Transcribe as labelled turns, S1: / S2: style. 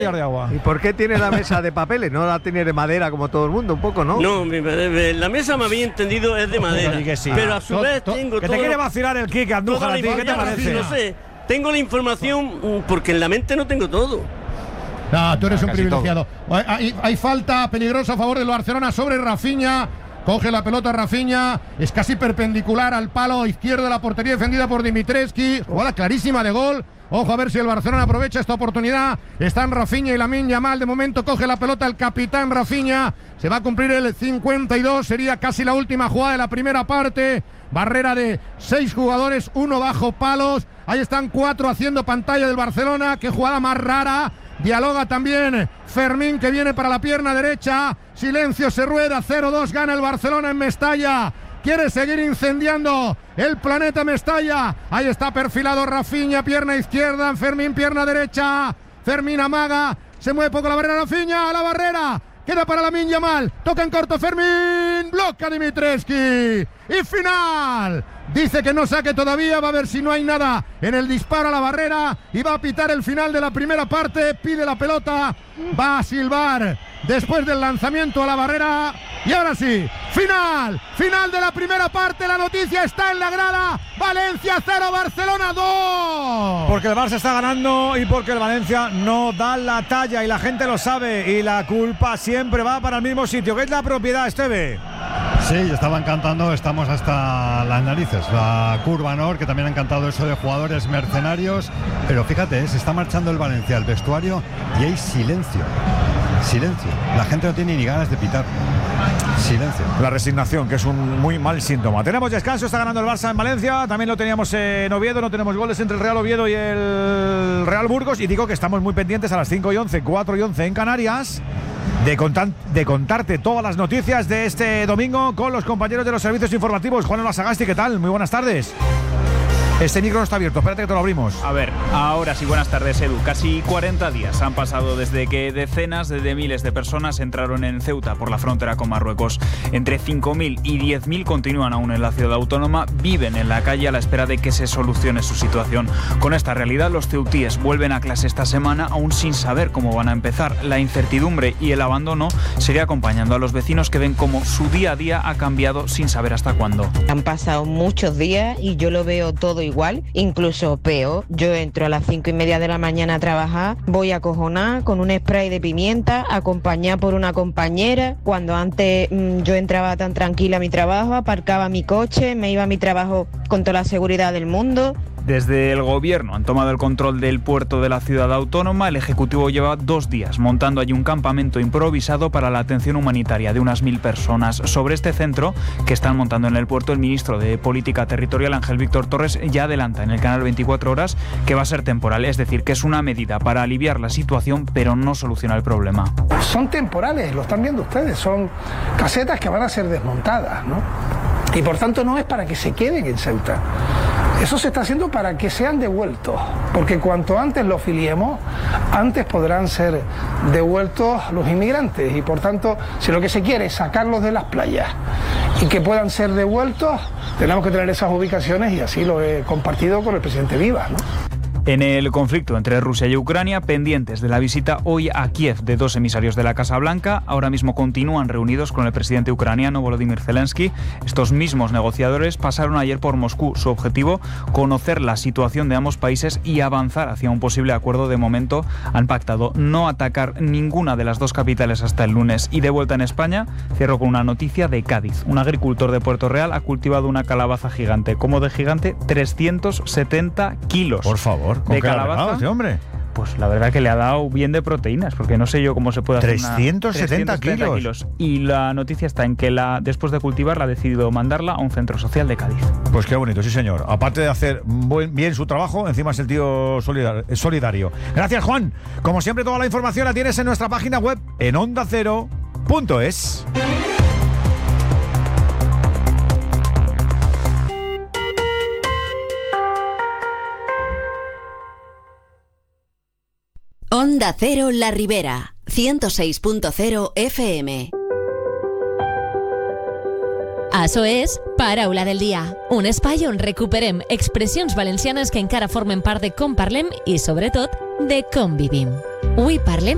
S1: de agua.
S2: ¿Y por qué tiene la mesa de papeles? No la tiene de madera como todo el mundo, un poco, ¿no?
S3: No, la mesa, me había entendido, es de madera.
S1: Que sí.
S3: Pero a su vez tengo
S1: que te quiere vacilar el Kike Andújar a ti, ¿qué te parece?
S3: No sé, tengo la información porque en la mente no tengo todo.
S4: No, tú eres un privilegiado. Hay falta peligrosa a favor del Barcelona sobre Rafinha. Coge la pelota Rafinha, es casi perpendicular al palo izquierdo de la portería defendida por Dimitrescu. Jugada clarísima de gol. Ojo a ver si el Barcelona aprovecha esta oportunidad. Están Rafinha y Lamine Yamal. De momento coge la pelota el capitán Rafinha. Se va a cumplir el 52. Sería casi la última jugada de la primera parte. Barrera de 6 jugadores, 1 bajo palos. Ahí están 4 haciendo pantalla del Barcelona. Qué jugada más rara. Dialoga también Fermín, que viene para la pierna derecha. Silencio, se rueda. 0-2 gana el Barcelona en Mestalla. Quiere seguir incendiando el planeta Mestalla. Ahí está perfilado Rafinha, pierna izquierda. Fermín, pierna derecha. Fermín amaga. Se mueve poco la barrera. Rafinha a la barrera. Queda para Lamine Yamal. Toca en corto Fermín. Bloca Dimitrescu. Y final. Dice que no saque todavía. Va a ver si no hay nada en el disparo a la barrera. Y va a pitar el final de la primera parte. Pide la pelota. Va a silbar después del lanzamiento a la barrera. Y ahora sí, final de la primera parte. La noticia está en la grada. Valencia 0, Barcelona 2.
S1: Porque el Barça está ganando y porque el Valencia no da la talla y la gente lo sabe, y la culpa siempre va para el mismo sitio, que es la propiedad, Esteve.
S5: Sí, estaban cantando, estamos hasta las narices, la curva Nord, que también han cantado eso de jugadores mercenarios, pero fíjate, se está marchando el Valencia al vestuario y hay silencio, la gente no tiene ni ganas de pitar. Silencio.
S1: La resignación, que es un muy mal síntoma. Tenemos descanso, está ganando el Barça en Valencia. También lo teníamos en Oviedo. No tenemos goles entre el Real Oviedo y el Real Burgos. Y digo que estamos muy pendientes a las 5:11, 4:11 en Canarias, de contarte todas las noticias de este domingo con los compañeros de los servicios informativos. Juan Olasagasti, ¿qué tal? Muy buenas tardes. Este micro no está abierto, espérate que te lo abrimos.
S6: A ver, ahora sí, buenas tardes, Edu. Casi 40 días han pasado desde que decenas de miles de personas entraron en Ceuta por la frontera con Marruecos. Entre 5.000 y 10.000 continúan aún en la ciudad autónoma, viven en la calle a la espera de que se solucione su situación. Con esta realidad, los ceutíes vuelven a clase esta semana aún sin saber cómo van a empezar. La incertidumbre y el abandono sigue acompañando a los vecinos que ven cómo su día a día ha cambiado sin saber hasta cuándo.
S7: Han pasado muchos días y yo lo veo todo igual, incluso peor. Yo entro a las 5:30 de la mañana a trabajar, voy acojonada con un spray de pimienta, acompañada por una compañera. Cuando antes yo entraba tan tranquila a mi trabajo, aparcaba mi coche, me iba a mi trabajo con toda la seguridad del mundo.
S6: Desde el gobierno han tomado el control del puerto de la ciudad autónoma. El Ejecutivo lleva 2 días montando allí un campamento improvisado para la atención humanitaria de unas 1.000 personas. Sobre este centro que están montando en el puerto, el ministro de Política Territorial, Ángel Víctor Torres, ya adelanta en el canal 24 Horas que va a ser temporal, es decir, que es una medida para aliviar la situación, pero no soluciona el problema.
S8: Son temporales, lo están viendo ustedes, son casetas que van a ser desmontadas, ¿no? Y por tanto no es para que se queden en Ceuta. Eso se está haciendo para que sean devueltos, porque cuanto antes los filiemos, antes podrán ser devueltos los inmigrantes. Y por tanto, si lo que se quiere es sacarlos de las playas y que puedan ser devueltos, tenemos que tener esas ubicaciones, y así lo he compartido con el presidente Vivas, ¿no?
S6: En el conflicto entre Rusia y Ucrania, pendientes de la visita hoy a Kiev de 2 emisarios de la Casa Blanca, ahora mismo continúan reunidos con el presidente ucraniano Volodymyr Zelensky. Estos mismos negociadores pasaron ayer por Moscú. Su objetivo, conocer la situación de ambos países y avanzar hacia un posible acuerdo. De momento han pactado no atacar ninguna de las 2 capitales hasta el lunes. Y de vuelta en España, cierro con una noticia de Cádiz. Un agricultor de Puerto Real ha cultivado una calabaza gigante. ¿Cómo de gigante? 370 kilos.
S1: Por favor. ¿Con
S6: de
S1: qué
S6: calabaza,
S1: este hombre?
S6: Pues la verdad que le ha dado bien de proteínas, porque no sé yo cómo se puede hacer
S1: 370 kilos.
S6: Y la noticia está en que después de cultivarla ha decidido mandarla a un centro social de Cádiz.
S1: Pues qué bonito, sí señor. Aparte de hacer bien su trabajo, encima es el tío solidario. Gracias, Juan. Como siempre, toda la información la tienes en nuestra página web en ondacero.es.
S9: Onda Cero La Ribera, 106.0 FM.
S10: Això és Paraula del Dia, un espai on recuperem expressions valencianes que encara formen part de com parlem i, sobretot, de com vivim. Avui parlem